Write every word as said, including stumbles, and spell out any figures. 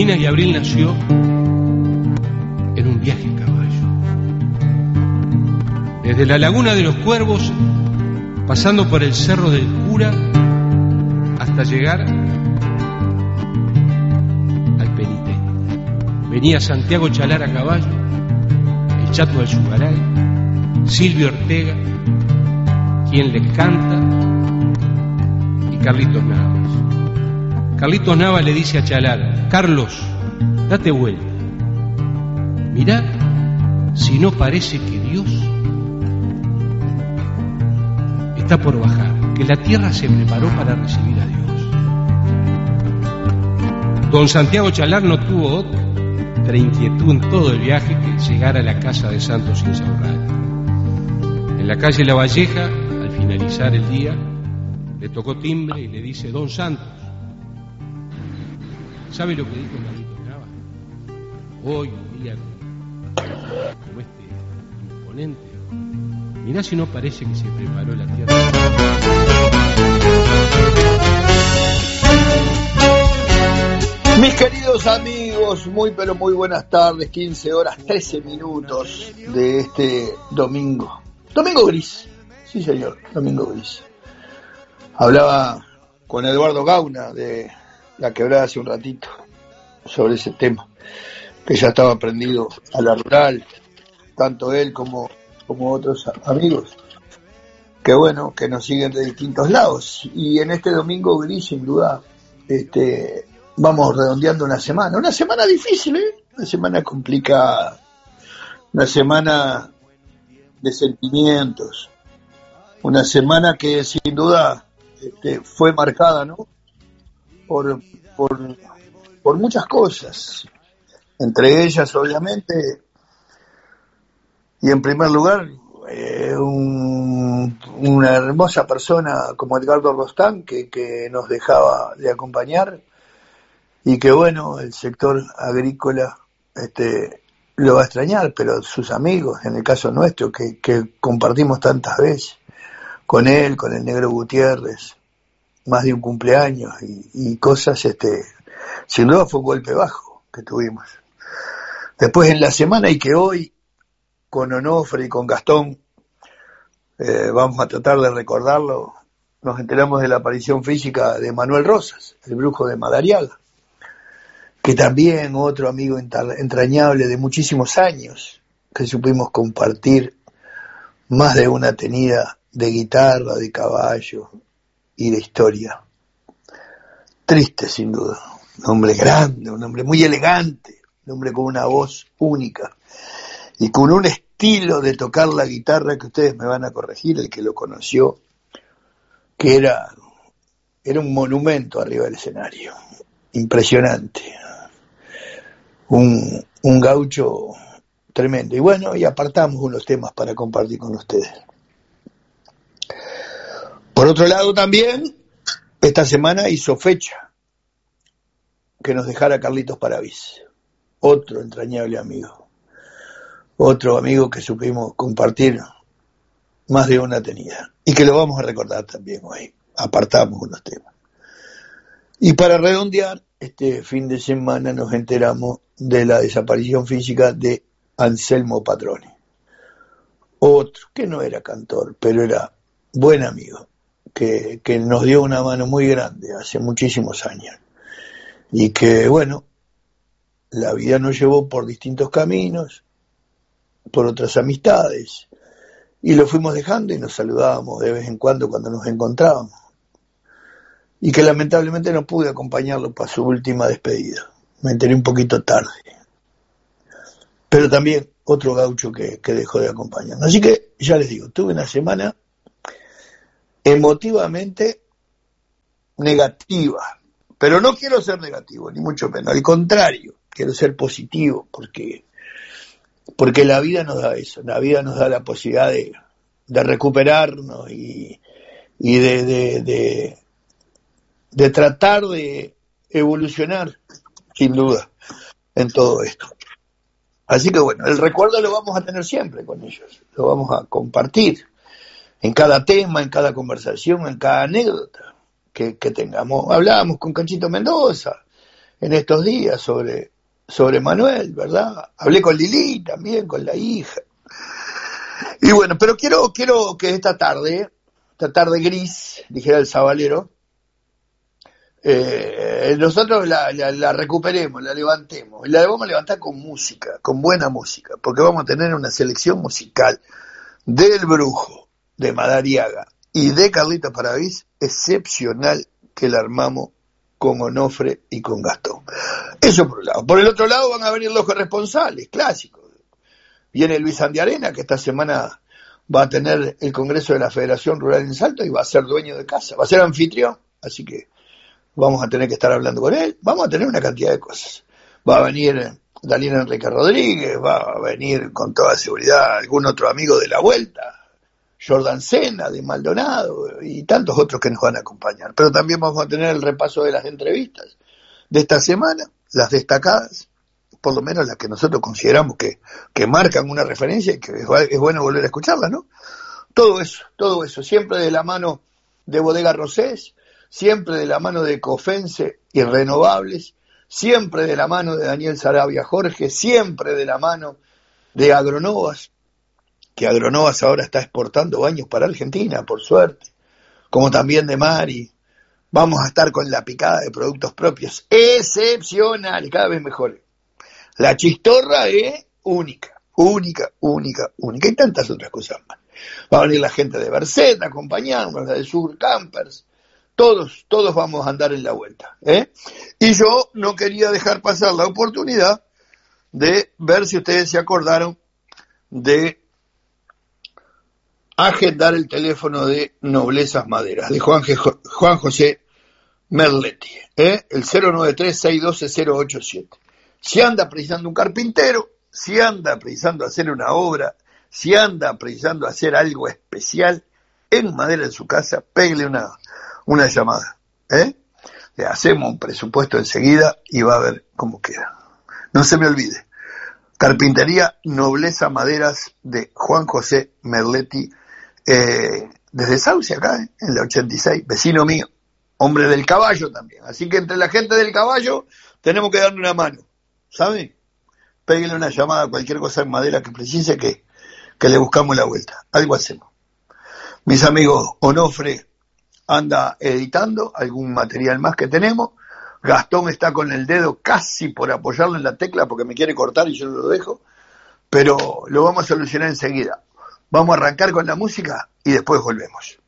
Minas y Abril nació en un viaje a caballo. Desde la Laguna de los Cuervos, pasando por el Cerro del Cura, hasta llegar al Penitente. Venía Santiago Chalar a caballo, el Chato del Sugaray, Silvio Ortega, quien le canta, y Carlitos Navas. Carlitos Navas le dice a Chalar: Carlos, date vuelta. Mirá si no parece que Dios está por bajar, que la tierra se preparó para recibir a Dios. Don Santiago Chalar no tuvo otra inquietud en todo el viaje que llegar a la casa de Santos Insaurralde. En la calle La Valleja, al finalizar el día, le tocó timbre y le dice: Don Santos, ¿sabe lo que dijo Carlitos Navas? Hoy, un día como este imponente, mirá si no parece que se preparó la tierra. Mis queridos amigos, muy pero muy buenas tardes, quince horas trece minutos de este domingo. Domingo gris, sí señor, domingo gris. Hablaba con Eduardo Gauna de La Quebrada hace un ratito sobre ese tema, que ya estaba prendido a la rural, tanto él como, como otros amigos, que bueno, que nos siguen de distintos lados. Y en este domingo gris, sin duda, este, vamos redondeando una semana, una semana difícil, ¿eh? Una semana complicada, una semana de sentimientos, una semana que sin duda este, fue marcada, ¿no? Por, por, por muchas cosas, entre ellas obviamente, y en primer lugar, eh, un, una hermosa persona como Edgardo Rostán, que, que nos dejaba de acompañar, y que bueno, el sector agrícola este, lo va a extrañar, pero sus amigos, en el caso nuestro, que, que compartimos tantas veces, con él, con el Negro Gutiérrez, más de un cumpleaños y, y cosas, este, sin duda fue un golpe bajo que tuvimos. Después en la semana, y que hoy, con Onofre y con Gastón, eh, vamos a tratar de recordarlo, nos enteramos de la aparición física de Manuel Rosas, el brujo de Madariaga, que también otro amigo entrañable de muchísimos años, que supimos compartir más de una tenida de guitarra, de caballo y de historia. Triste sin duda, un hombre grande, un hombre muy elegante, un hombre con una voz única y con un estilo de tocar la guitarra que ustedes me van a corregir, el que lo conoció, que era, era un monumento arriba del escenario, impresionante. Un, un gaucho tremendo. Y bueno, y apartamos unos temas para compartir con ustedes. Por otro lado también, esta semana hizo fecha que nos dejara Carlitos Paravís, otro entrañable amigo, otro amigo que supimos compartir más de una tenida, y que lo vamos a recordar también hoy. Apartamos unos temas. Y para redondear, este fin de semana nos enteramos de la desaparición física de Anselmo Patrone, otro que no era cantor, pero era buen amigo, que, que nos dio una mano muy grande hace muchísimos años, y que bueno, la vida nos llevó por distintos caminos, por otras amistades, y lo fuimos dejando y nos saludábamos de vez en cuando cuando nos encontrábamos, y que lamentablemente no pude acompañarlo para su última despedida. Me enteré un poquito tarde. Pero también otro gaucho que, que dejó de acompañarnos. Así que, ya les digo, tuve una semana emotivamente negativa. Pero no quiero ser negativo, ni mucho menos. Al contrario, quiero ser positivo, porque, porque la vida nos da eso. La vida nos da la posibilidad de, de recuperarnos y, y de... de, de de tratar de evolucionar, sin duda, en todo esto. Así que bueno, el recuerdo lo vamos a tener siempre con ellos, lo vamos a compartir en cada tema, en cada conversación, en cada anécdota que, que tengamos. Hablábamos con Canchito Mendoza, en estos días sobre, sobre Manuel, ¿verdad? Hablé con Lili también, con la hija. Y bueno, pero quiero, quiero que esta tarde, esta tarde gris, dijera el sabalero, eh, nosotros la, la, la recuperemos, la levantemos. Y la vamos a levantar con música, con buena música, porque vamos a tener una selección musical del Brujo, de Madariaga y de Carlitos Paravís, excepcional, que la armamos con Onofre y con Gastón. Eso por un lado. Por el otro lado van a venir los corresponsales clásicos. Viene Luis Andiarena, que esta semana va a tener el Congreso de la Federación Rural en Salta y va a ser dueño de casa, va a ser anfitrión, así que vamos a tener que estar hablando con él. Vamos a tener una cantidad de cosas. Va a venir Daniel Enrique Rodríguez, va a venir con toda seguridad algún otro amigo de la vuelta, Jordan Sena de Maldonado y tantos otros que nos van a acompañar. Pero también vamos a tener el repaso de las entrevistas de esta semana, las destacadas, por lo menos las que nosotros consideramos que, que marcan una referencia y que es, es bueno volver a escucharlas, ¿no? Todo eso, todo eso, siempre de la mano de Bodega Rosés, siempre de la mano de Cofense y Renovables, siempre de la mano de Daniel Sarabia Jorge, siempre de la mano de Agronovas, que Agronovas ahora está exportando baños para Argentina, por suerte, como también de Mari. Vamos a estar con la picada de productos propios, excepcional, cada vez mejor. La chistorra es única, única, única, única, y tantas otras cosas más. Va a venir la gente de Berset a acompañarnos, la de Sur Campers, todos, todos vamos a andar en la vuelta, ¿eh? Y yo no quería dejar pasar la oportunidad de ver si ustedes se acordaron de agendar el teléfono de Noblezas Maderas, de Juan, G- Juan José Merletti, ¿eh? El cero nueve tres, seis uno dos, cero ocho siete. Si anda precisando un carpintero, si anda precisando hacer una obra, si anda precisando hacer algo especial en madera en su casa, péguele una, una llamada, ¿eh? Le hacemos un presupuesto enseguida y va a ver cómo queda. No se me olvide, Carpintería Nobleza Maderas de Juan José Merletti, eh, desde Sauce acá, ¿eh? En la ochenta y seis, vecino mío, hombre del caballo también. Así que entre la gente del caballo tenemos que darle una mano. ¿Sabe? Péguele una llamada a cualquier cosa en madera que precise que, que le buscamos la vuelta. Algo hacemos. Mis amigos, Onofre anda editando algún material más que tenemos. Gastón está con el dedo casi por apoyarlo en la tecla porque me quiere cortar y yo no lo dejo. Pero lo vamos a solucionar enseguida. Vamos a arrancar con la música y después volvemos.